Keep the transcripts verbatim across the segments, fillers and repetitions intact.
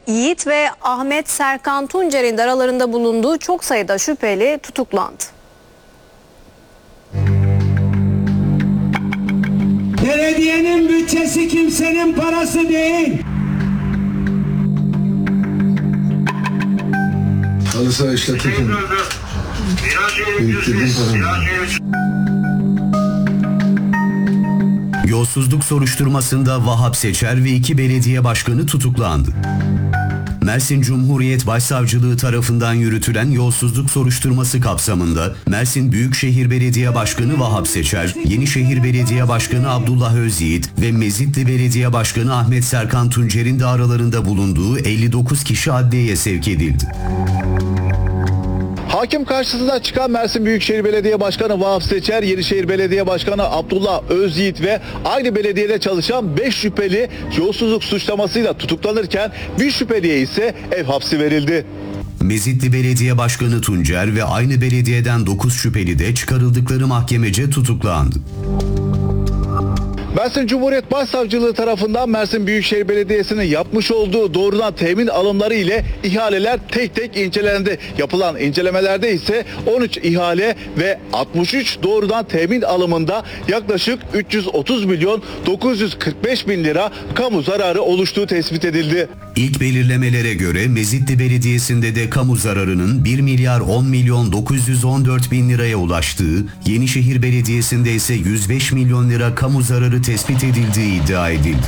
Yiğit ve Ahmet Serkan Tuncer'in de aralarında bulunduğu çok sayıda şüpheli tutuklandı. Belediyenin bütçesi kimsenin parası değil. Halısa işletirken biriktirdiğim param. Yolsuzluk soruşturmasında Vahap Seçer ve iki belediye başkanı tutuklandı. Mersin Cumhuriyet Başsavcılığı tarafından yürütülen yolsuzluk soruşturması kapsamında Mersin Büyükşehir Belediye Başkanı Vahap Seçer, Yenişehir Belediye Başkanı Abdullah Özyiğit ve Mezitli Belediye Başkanı Ahmet Serkan Tuncer'in de aralarında bulunduğu elli dokuz kişi adliyeye sevk edildi. Hakim karşısına çıkan Mersin Büyükşehir Belediye Başkanı Vahap Seçer, Yenişehir Belediye Başkanı Abdullah Özyiğit ve aynı belediyede çalışan beş şüpheli yolsuzluk suçlamasıyla tutuklanırken bir şüpheliye ise ev hapsi verildi. Mezitli Belediye Başkanı Tuncer ve aynı belediyeden dokuz şüpheli de çıkarıldıkları mahkemece tutuklandı. Mersin Cumhuriyet Başsavcılığı tarafından Mersin Büyükşehir Belediyesi'nin yapmış olduğu doğrudan temin alımları ile ihaleler tek tek incelendi. Yapılan incelemelerde ise on üç ihale ve altmış üç doğrudan temin alımında yaklaşık üç yüz otuz milyon dokuz yüz kırk beş bin lira kamu zararı oluştuğu tespit edildi. İlk belirlemelere göre Mezitli Belediyesi'nde de kamu zararının bir milyar on milyon dokuz yüz on dört bin liraya ulaştığı, Yenişehir Belediyesi'nde ise yüz beş milyon lira kamu zararı tespit edildiği iddia edildi.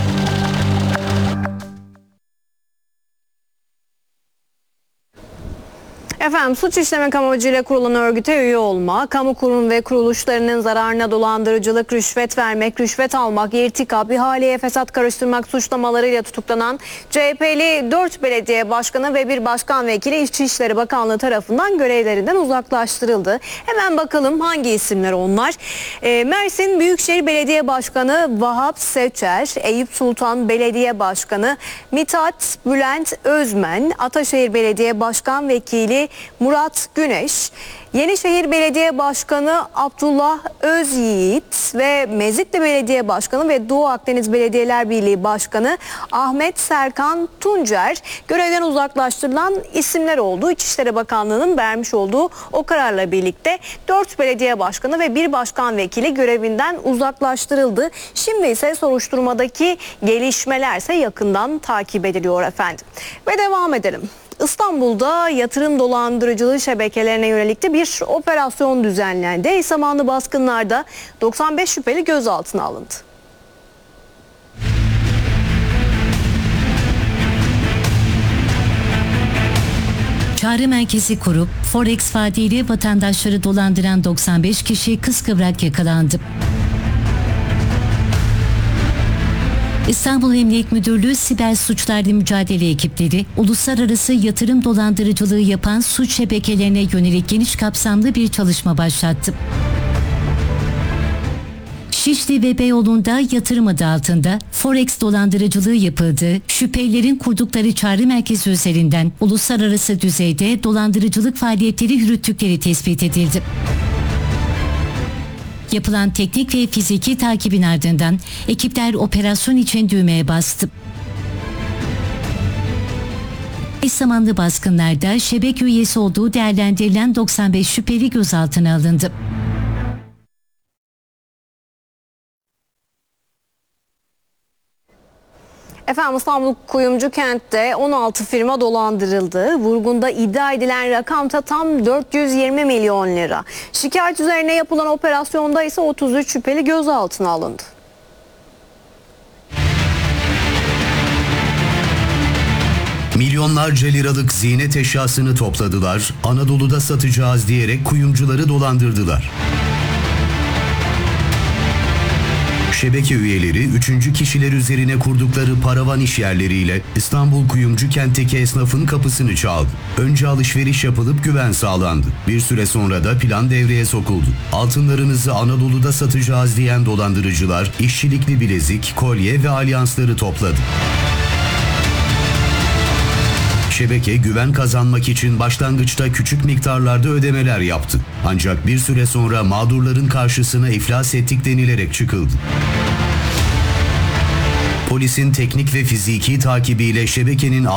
Efendim, suç işlemek amacıyla kurulan örgüte üye olma, kamu kurum ve kuruluşlarının zararına dolandırıcılık, rüşvet vermek, rüşvet almak, irtikap, ihaleye fesat karıştırmak suçlamalarıyla tutuklanan C H P'li dört belediye başkanı ve bir başkan vekili İçişleri Bakanlığı tarafından görevlerinden uzaklaştırıldı. Hemen bakalım hangi isimler onlar? E, Mersin Büyükşehir Belediye Başkanı Vahap Seçer, Eyüp Sultan Belediye Başkanı Mithat Bülent Özmen, Ataşehir Belediye Başkan Vekili Murat Güneş, Yenişehir Belediye Başkanı Abdullah Özyiğit ve Mezitli Belediye Başkanı ve Doğu Akdeniz Belediyeler Birliği Başkanı Ahmet Serkan Tuncer görevden uzaklaştırılan isimler oldu. İçişleri Bakanlığı'nın vermiş olduğu o kararla birlikte dört belediye başkanı ve bir başkan vekili görevinden uzaklaştırıldı. Şimdi ise soruşturmadaki gelişmelerse yakından takip ediliyor efendim. Ve devam edelim. İstanbul'da yatırım dolandırıcılığı şebekelerine yönelik de bir operasyon düzenlendi. Eş zamanlı baskınlarda doksan beş şüpheli gözaltına alındı. Çağrı merkezi kurup Forex vaadiyle vatandaşları dolandıran doksan beş kişi kıskıvrak yakalandı. İstanbul Emniyet Müdürlüğü Siber Suçlarla Mücadele ekipleri, uluslararası yatırım dolandırıcılığı yapan suç şebekelerine yönelik geniş kapsamlı bir çalışma başlattı. Şişli ve Beyoğlu'nda yatırım adı altında Forex dolandırıcılığı yapıldığı, şüphelilerin kurdukları çağrı merkezi üzerinden uluslararası düzeyde dolandırıcılık faaliyetleri yürüttükleri tespit edildi. Yapılan teknik ve fiziki takibin ardından ekipler operasyon için düğmeye bastı. Eş zamanlı baskınlarda şebeke üyesi olduğu değerlendirilen doksan beş şüpheli gözaltına alındı. Efendim, İstanbul Kuyumcu Kent'te on altı firma dolandırıldı. Vurgunda iddia edilen rakam da tam dört yüz yirmi milyon lira. Şikayet üzerine yapılan operasyonda ise otuz üç şüpheli gözaltına alındı. Milyonlarca liralık ziynet eşyasını topladılar, Anadolu'da satacağız diyerek kuyumcuları dolandırdılar. Şebeke üyeleri üçüncü kişiler üzerine kurdukları paravan iş yerleriyle İstanbul Kuyumcu Kent'teki esnafın kapısını çaldı. Önce alışveriş yapılıp güven sağlandı. Bir süre sonra da plan devreye sokuldu. Altınlarınızı Anadolu'da satacağız diyen dolandırıcılar işçilikli bilezik, kolye ve alyansları topladı. Şebeke güven kazanmak için başlangıçta küçük miktarlarda ödemeler yaptı. Ancak bir süre sonra mağdurların karşısına iflas ettik denilerek çıkıldı. Polisin teknik ve fiziki takibiyle şebekenin